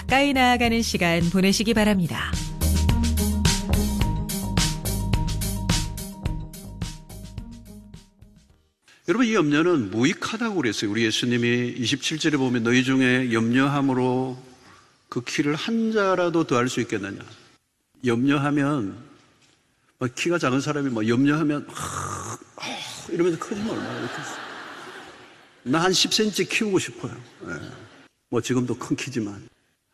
가까이 나아가는 시간 보내시기 바랍니다. 여러분, 이 염려는 무익하다고 그랬어요. 우리 예수님이 27절에 보면 너희 중에 염려함으로 그 키를 한 자라도 더할 수 있겠느냐. 염려하면 키가 작은 사람이 염려하면 이러면서 커지면 얼마나 좋겠어. 나 한 10cm 키우고 싶어요. 지금도 큰 키지만.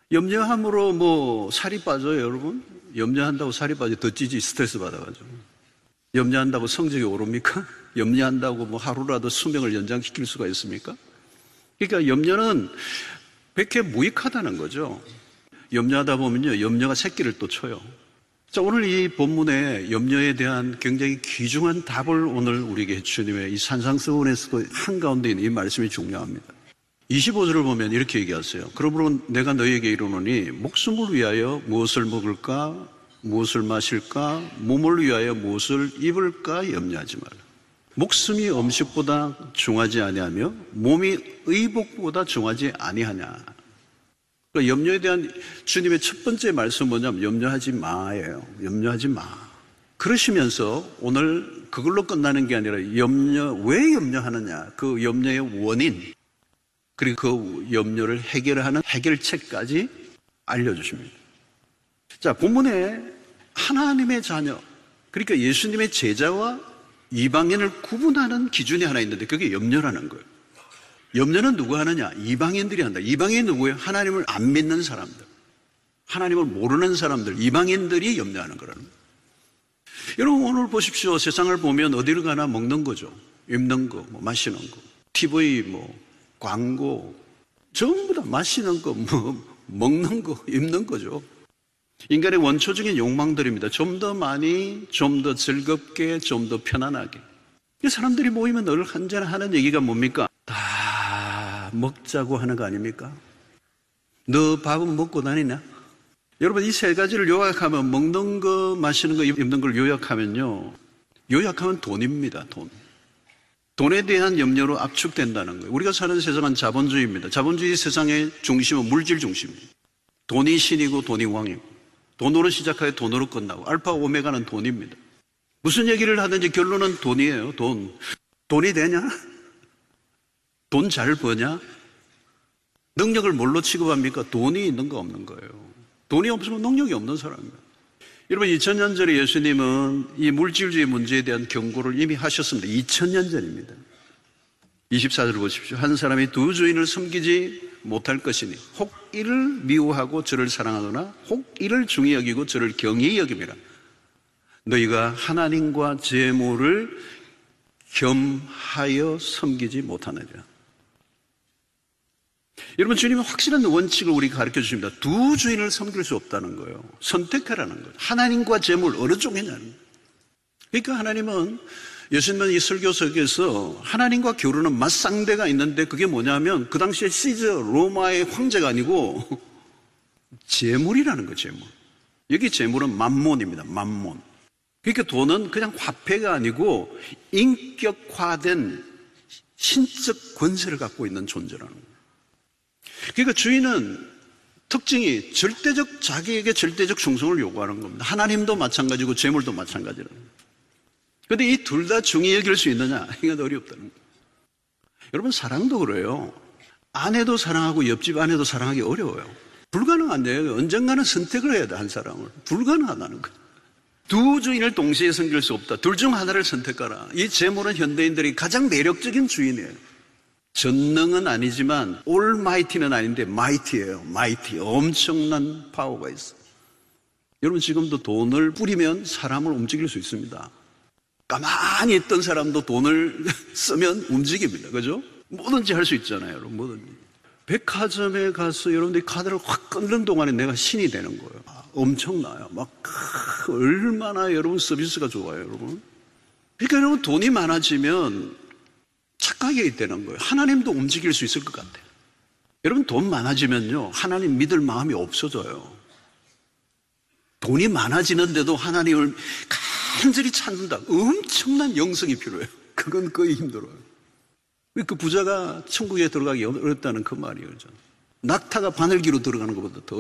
염려함으로 살이 빠져요, 여러분? 염려한다고 살이 빠져 더 찌지, 스트레스 받아가지고. 염려한다고 성적이 오릅니까? 염려한다고 하루라도 수명을 연장시킬 수가 있습니까? 그러니까 염려는 백해 무익하다는 거죠. 염려하다 보면요, 염려가 새끼를 또 쳐요. 자, 오늘 이 본문에 염려에 대한 굉장히 귀중한 답을 오늘 우리에게 주님의 이 산상수훈에서도 한가운데 있는 이 말씀이 중요합니다. 25절을 보면 이렇게 얘기하세요. 그러므로 내가 너희에게 이르노니 목숨을 위하여 무엇을 먹을까, 무엇을 마실까, 몸을 위하여 무엇을 입을까 염려하지 말라. 목숨이 음식보다 중하지 아니하며 몸이 의복보다 중하지 아니하냐. 그러니까 염려에 대한 주님의 첫 번째 말씀은 뭐냐면 염려하지 마예요. 염려하지 마. 그러시면서 오늘 그걸로 끝나는 게 아니라 왜 염려하느냐, 그 염려의 원인, 그리고 그 염려를 해결하는 해결책까지 알려주십니다. 자, 본문에 하나님의 자녀, 그러니까 예수님의 제자와 이방인을 구분하는 기준이 하나 있는데 그게 염려라는 거예요. 염려는 누가 하느냐? 이방인들이 한다. 이방인이 누구예요? 하나님을 안 믿는 사람들, 하나님을 모르는 사람들, 이방인들이 염려하는 거라는 거예요. 여러분, 오늘 보십시오. 세상을 보면 어디를 가나 먹는 거죠. 입는 거, 마시는 거, TV, 광고, 전부 다 마시는 거, 먹는 거, 입는 거죠. 인간의 원초적인 욕망들입니다. 좀 더 많이, 좀 더 즐겁게, 좀 더 편안하게. 사람들이 모이면 늘 한잔 하는 얘기가 뭡니까? 다 먹자고 하는 거 아닙니까? 너 밥은 먹고 다니냐? 여러분, 이 세 가지를 요약하면, 먹는 거, 마시는 거, 입는 걸 요약하면요, 요약하면 돈입니다. 돈에 대한 염려로 압축된다는 거예요. 우리가 사는 세상은 자본주의입니다. 자본주의 세상의 중심은 물질 중심입니다. 돈이 신이고 돈이 왕이고, 돈으로 시작하여 돈으로 끝나고, 알파 오메가는 돈입니다. 무슨 얘기를 하든지 결론은 돈이에요. 돈이 되냐? 돈 잘 버냐? 능력을 뭘로 취급합니까? 돈이 있는 거 없는 거예요. 돈이 없으면 능력이 없는 사람입니다. 여러분, 2000년 전에 예수님은 이 물질주의 문제에 대한 경고를 이미 하셨습니다. 2000년 전입니다. 24절을 보십시오. 한 사람이 두 주인을 섬기지 못할 것이니 혹 이를 미워하고 저를 사랑하거나 혹 이를 중히 여기고 저를 경히 여김이라. 너희가 하나님과 재물을 겸하여 섬기지 못하느니라. 여러분, 주님은 확실한 원칙을 우리가 가르쳐 주십니다. 두 주인을 섬길 수 없다는 거예요. 선택하라는 거예요. 하나님과 재물 어느 쪽이냐는 거예요. 그러니까 하나님은, 예수님은 이 설교석에서 하나님과 겨루는 맞상대가 있는데 그게 뭐냐면 그 당시에 시저 로마의 황제가 아니고 재물이라는 거예요. 재물. 여기 재물은 만몬입니다. 만몬. 그러니까 돈은 그냥 화폐가 아니고 인격화된 신적 권세를 갖고 있는 존재라는 거예요. 그러니까 주인은 특징이 자기에게 절대적 충성을 요구하는 겁니다. 하나님도 마찬가지고 재물도 마찬가지라는 거예요. 그런데 이 둘 다 중히 여길 수 있느냐? 이건 어렵다는 거예요. 여러분, 사랑도 그래요. 아내도 사랑하고 옆집 아내도 사랑하기 어려워요. 불가능한 얘기예요. 언젠가는 선택을 해야 돼, 한 사람을. 불가능하다는 거예요. 두 주인을 동시에 섬길 수 없다. 둘 중 하나를 선택하라. 이 재물은 현대인들이 가장 매력적인 주인이에요. 전능은 아니지만 올마이티는 아닌데 마이티예요. 마이티. 엄청난 파워가 있어요. 여러분, 지금도 돈을 뿌리면 사람을 움직일 수 있습니다. 가만히 있던 사람도 돈을 쓰면 움직입니다. 그죠? 뭐든지 할 수 있잖아요. 여러분, 뭐든지. 백화점에 가서 여러분들이 카드를 확 끊는 동안에 내가 신이 되는 거예요. 엄청나요. 얼마나 여러분 서비스가 좋아요, 여러분. 그러니까 여러분, 돈이 많아지면 착각이 되는 거예요. 하나님도 움직일 수 있을 것 같아요. 여러분, 돈 많아지면요, 하나님 믿을 마음이 없어져요. 돈이 많아지는데도 하나님을 간절히 찾는다. 엄청난 영성이 필요해요. 그건 거의 힘들어요. 그 부자가 천국에 들어가기 어렵다는 그 말이에요. 낙타가 바늘기로 들어가는 것보다 더